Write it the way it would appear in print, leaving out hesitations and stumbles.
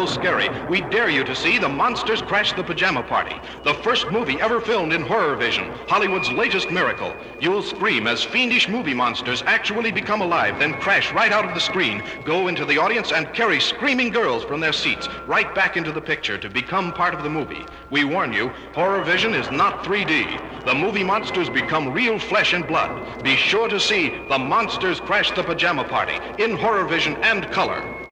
so scary, we dare you to see The Monsters Crash the Pajama Party, the first movie ever filmed in Horror Vision, Hollywood's latest miracle. You'll scream as fiendish movie monsters actually become alive, then crash right out of the screen, go into the audience, and carry screaming girls from their seats right back into the picture to become part of the movie. We warn you, Horror Vision is not 3D. The movie monsters become real flesh and blood. Be sure to see The Monsters Crash the Pajama Party in Horror Vision and color.